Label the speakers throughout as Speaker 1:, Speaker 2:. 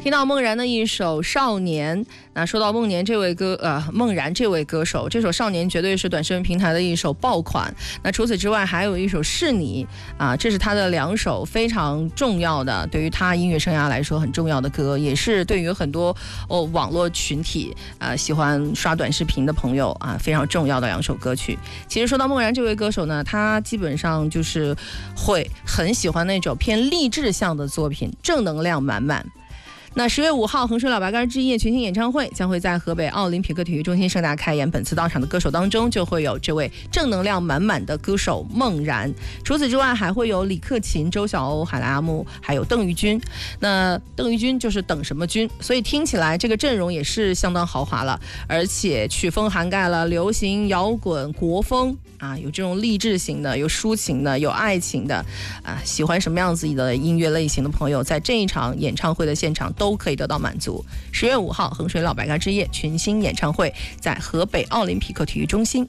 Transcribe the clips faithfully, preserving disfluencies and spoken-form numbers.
Speaker 1: 听到孟然的一首《少年》。那说到孟年这位歌，呃，孟然这位歌手，这首《少年》绝对是短视频平台的一首爆款。那除此之外，还有一首《是你》啊，这是他的两首非常重要的，对于他音乐生涯来说很重要的歌，也是对于很多哦网络群体啊、呃、喜欢刷短视频的朋友啊非常重要的两首歌曲。其实说到孟然这位歌手呢，他基本上就是会很喜欢那种偏励志向的作品，正能量满满。那十月五号，衡水老白干之夜全新演唱会将会在河北奥林匹克体育中心盛大开演。本次到场的歌手当中，就会有这位正能量满满的歌手孟然。除此之外，还会有李克勤、周晓鸥、海来阿木，还有邓玉军。那邓玉军就是等什么军，所以听起来这个阵容也是相当豪华了。而且曲风涵盖了流行、摇滚、国风啊，有这种励志型的，有抒情的，有爱情的啊。喜欢什么样子的音乐类型的朋友，在这一场演唱会的现场都可以得到满足。十月五号，衡水老白干之夜群星演唱会在河北奥林匹克体育中心。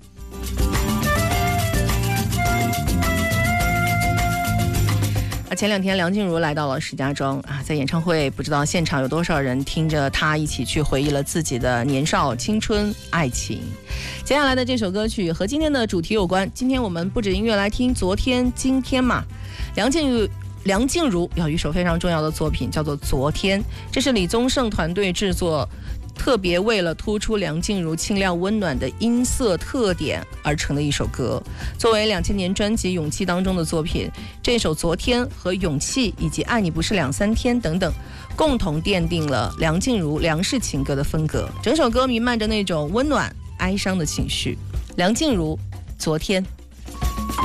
Speaker 1: 前两天梁静茹来到了石家庄啊，在演唱会不知道现场有多少人听着她一起去回忆了自己的年少、青春、爱情。接下来的这首歌曲和今天的主题有关，今天我们不止音乐来听昨天、今天嘛。梁静茹梁静茹有一首非常重要的作品叫做《昨天》，这是李宗盛团队制作，特别为了突出梁静茹清亮温暖的音色特点而成的一首歌。作为两千年专辑《勇气》当中的作品，这首《昨天》和《勇气》以及《爱你不是两三天》等等，共同奠定了梁静茹梁氏情歌的风格。整首歌弥漫着那种温暖哀伤的情绪。梁静茹《昨天》。